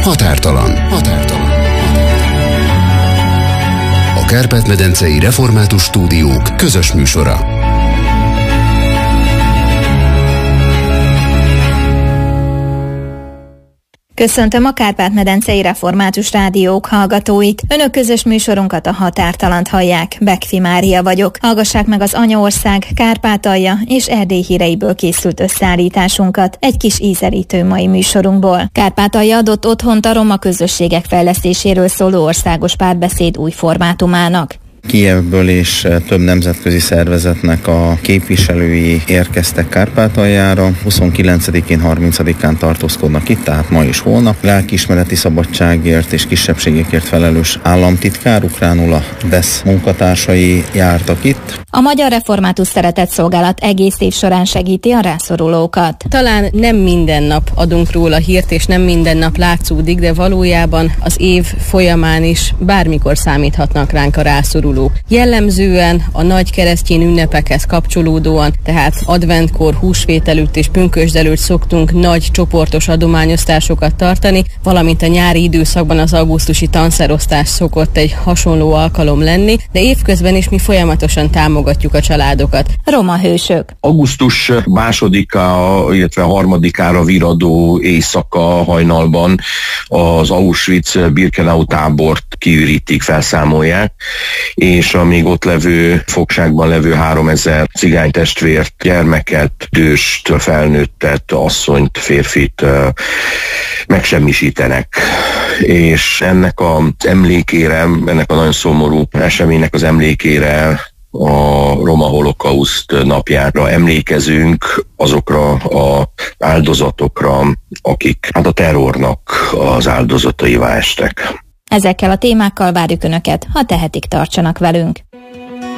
Határtalan. A Kárpát-medencei Református Stúdiók közös műsora. Köszöntöm a Kárpát-medencei Református Rádiók hallgatóit. Önök közös műsorunkat, a Határtalant hallják. Bekfi Mária vagyok. Hallgassák meg az Anyaország, Kárpátalja és Erdély híreiből készült összeállításunkat egy kis ízelítő mai műsorunkból. Kárpátalja adott otthont a roma közösségek fejlesztéséről szóló országos párbeszéd új formátumának. Kijevből és több nemzetközi szervezetnek a képviselői érkeztek Kárpátaljára. 29-én, 30-án tartózkodnak itt, tehát ma és holnap. Lelkiismereti szabadságért és kisebbségekért felelős államtitkár, ukránul a DESZ munkatársai jártak itt. A Magyar Református Szeretetszolgálat egész év során segíti a rászorulókat. Talán nem minden nap adunk róla hírt, és nem minden nap látszódik, de valójában az év folyamán is bármikor számíthatnak ránk a rászorulók. Jellemzően a nagy keresztény ünnepekhez kapcsolódóan, tehát adventkor, húsvét előtt és pünkösd előtt szoktunk nagy csoportos adományosztásokat tartani, valamint a nyári időszakban az augusztusi tanszerosztás szokott egy hasonló alkalom lenni, de évközben is mi folyamatosan támogatjuk a családokat. Roma hősök. Augusztus 2-a, illetve 3-ára viradó éjszaka hajnalban az Auschwitz-Birkenau tábort kiürítik, felszámolják, és a még ott levő fogságban levő 3000 cigánytestvért, gyermeket, időst, felnőttet, asszonyt, férfit megsemmisítenek. És ennek az emlékére, ennek a nagyon szomorú eseménynek az emlékére a Roma Holokauszt napjára emlékezünk azokra az áldozatokra, akik a terrornak az áldozataivá estek. Ezekkel a témákkal várjuk Önöket, ha tehetik, tartsanak velünk.